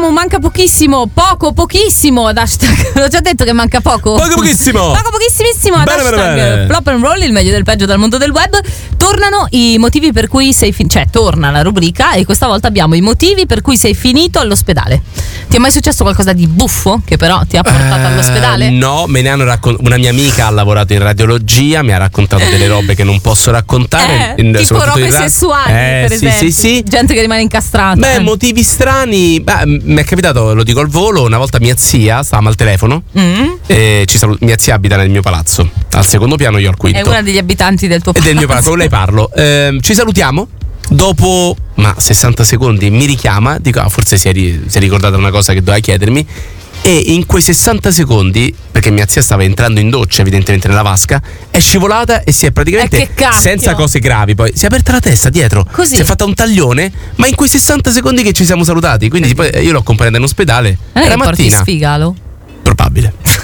siamo, manca pochissimo ad hashtag. L'ho già detto che manca pochissimo ad Bene, hashtag bene. Flop and Roll, il meglio del peggio dal mondo del web. Tornano i motivi per cui torna la rubrica, e questa volta abbiamo i motivi per cui sei finito all'ospedale. Ti è mai successo qualcosa di buffo che però ti ha portato all'ospedale? No, me ne hanno una mia amica ha lavorato in radiologia, mi ha raccontato delle robe che non posso raccontare, Tipo soprattutto robe in sessuali, per esempio. sì. Gente che rimane incastrata. Beh, motivi strani. Mi è capitato, lo dico al volo, una volta mia zia, stavamo al telefono, mia zia abita nel mio palazzo, al secondo piano, io al quinto. È una degli abitanti del tuo palazzo. E del mio palazzo, con lei parlo. Ci salutiamo. Dopo 60 secondi mi richiama, dico forse si è ricordata una cosa che doveva chiedermi. E in quei 60 secondi, perché mia zia stava entrando in doccia evidentemente nella vasca, è scivolata e si è praticamente, senza cose gravi, poi si è aperta la testa dietro. Così. Si è fatta un taglione, ma in quei 60 secondi che ci siamo salutati. Quindi poi io l'ho accompagnata in ospedale. Era mattina. Sfigalo. Probabile.